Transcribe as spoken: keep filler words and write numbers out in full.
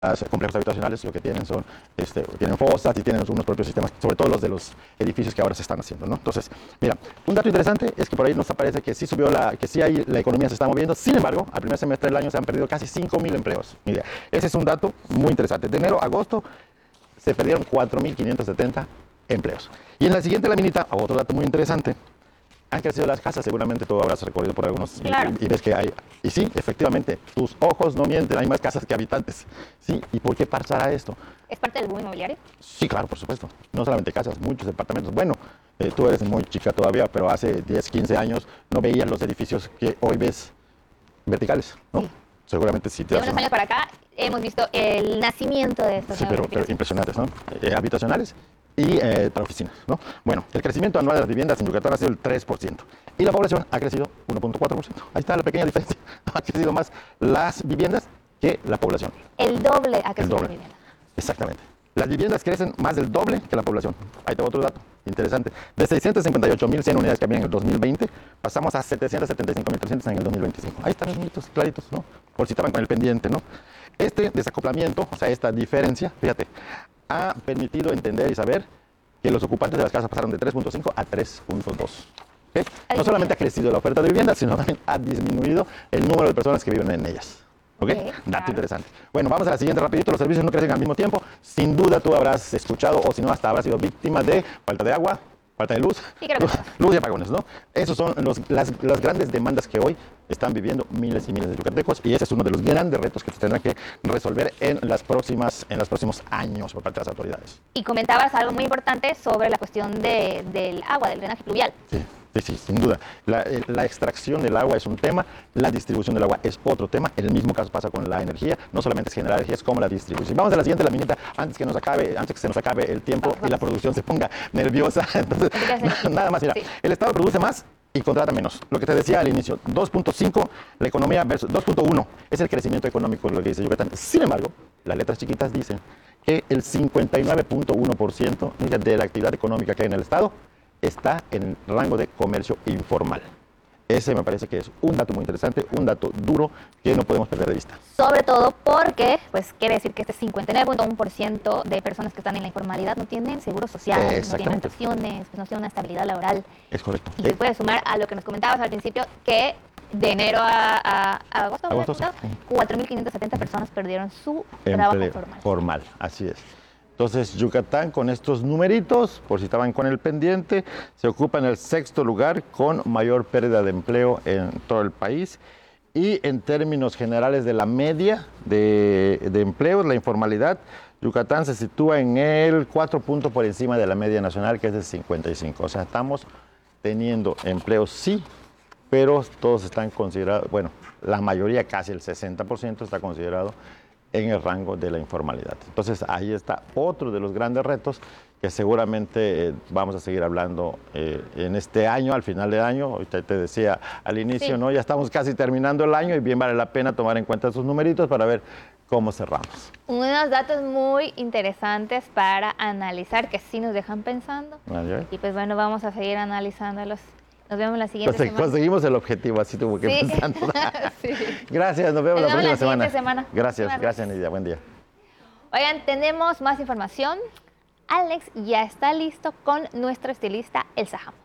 Los complejos habitacionales lo que tienen son, este, tienen fosas y tienen unos propios sistemas, sobre todo los de los edificios que ahora se están haciendo, ¿no? Entonces, mira, un dato interesante es que por ahí nos aparece que sí subió la, que sí ahí la economía se está moviendo. Sin embargo, al primer semestre del año se han perdido casi cinco mil empleos. Mira, ese es un dato muy interesante. De enero a agosto se perdieron cuatro mil quinientos setenta empleos. Y en la siguiente laminita, otro dato muy interesante. Han crecido las casas, seguramente tú habrás recorrido por algunos claro. y, y ves que hay, y sí, efectivamente, tus ojos no mienten, hay más casas que habitantes. ¿Sí? ¿Y por qué pasará esto? ¿Es parte del boom inmobiliario? Sí, claro, por supuesto. No solamente casas, muchos departamentos. Bueno, eh, tú eres muy chica todavía, pero hace diez, quince años no veías los edificios que hoy ves verticales, ¿no? Sí. Seguramente sí te De das unos una... años para acá hemos visto el nacimiento de estos Sí, pero, pero edificios. impresionantes, ¿no? Eh, habitacionales y eh, para oficinas, ¿no? Bueno, el crecimiento anual de las viviendas en Yucatán ha sido el tres por ciento y la población ha crecido uno punto cuatro por ciento. Ahí está la pequeña diferencia. Ha crecido más las viviendas que la población. El doble ha crecido doble. la vivienda. Exactamente. Las viviendas crecen más del doble que la población. Ahí te va otro dato interesante. De seiscientos cincuenta y ocho mil cien unidades que había en el dos mil veinte, pasamos a setecientos setenta y cinco mil trescientos en el dos mil veinticinco. Ahí están los números claritos, ¿no? Por si estaban con el pendiente, ¿no? Este desacoplamiento, o sea, esta diferencia, fíjate, ha permitido entender y saber que los ocupantes de las casas pasaron de tres punto cinco a tres punto dos. ¿Okay? No solamente ha crecido la oferta de viviendas, sino también ha disminuido el número de personas que viven en ellas. ¿Ok? Sí, Dato claro. interesante. Bueno, vamos a la siguiente rapidito. Los servicios no crecen al mismo tiempo. Sin duda tú habrás escuchado, o si no, hasta habrás sido víctima de falta de agua, falta de luz, Sí, creo que luz, todas. luz y apagones, ¿no? Esos son los, las, las grandes demandas que hoy están viviendo miles y miles de yucatecos, y ese es uno de los grandes retos que se tendrán que resolver en las próximas, en los próximos años por parte de las autoridades. Y comentabas algo muy importante sobre la cuestión de, del agua, del drenaje pluvial. Sí. Sí, sí, sin duda. La, eh, la extracción del agua es un tema, la distribución del agua es otro tema. En el mismo caso pasa con la energía, no solamente es generar energía, es como la distribución. Vamos a la siguiente laminita antes que nos acabe, antes que se nos acabe el tiempo y la producción se ponga nerviosa. Entonces, nada más, mira, Sí. el Estado produce más y contrata menos. Lo que te decía al inicio, dos punto cinco la economía versus dos punto uno es el crecimiento económico, lo que dice Yucatán. Sin embargo, las letras chiquitas dicen que el cincuenta y nueve punto uno por ciento de la actividad económica que hay en el Estado está en el rango de comercio informal. Ese me parece que es un dato muy interesante, un dato duro que no podemos perder de vista. Sobre todo porque, pues, quiere decir que este cincuenta y nueve punto uno por ciento de personas que están en la informalidad no tienen seguro social, no tienen Exactamente. prestaciones, pues, no tienen una estabilidad laboral. Es correcto. Y se puede sumar a lo que nos comentabas al principio, que de enero a, a, a agosto, Agosto, sí. cuatro mil quinientas setenta personas perdieron su trabajo Empleo formal. formal, así es. Entonces, Yucatán, con estos numeritos, por si estaban con el pendiente, se ocupa en el sexto lugar con mayor pérdida de empleo en todo el país. Y en términos generales de la media de, de empleos, la informalidad, Yucatán se sitúa en el cuatro puntos por encima de la media nacional, que es de cincuenta y cinco. O sea, estamos teniendo empleos, sí, pero todos están considerados, bueno, la mayoría, casi el sesenta por ciento, está considerado en el rango de la informalidad. Entonces, ahí está otro de los grandes retos que seguramente eh, vamos a seguir hablando eh, en este año, al final del año. Ahorita te decía al inicio, Sí. ¿no? Ya estamos casi terminando el año y bien vale la pena tomar en cuenta esos numeritos para ver cómo cerramos. Unos datos muy interesantes para analizar, que sí nos dejan pensando. ¿Vale? Y pues bueno, vamos a seguir analizándolos. Nos vemos la siguiente Entonces, semana. conseguimos el objetivo, así tuvo que Sí. pensando. Sí. Gracias, nos vemos Nos la vemos próxima la semana. siguiente semana. Gracias, Buenas gracias noches. Nidia, buen día. Oigan, tenemos más información. Alex ya está listo con nuestro estilista Elsa Ham.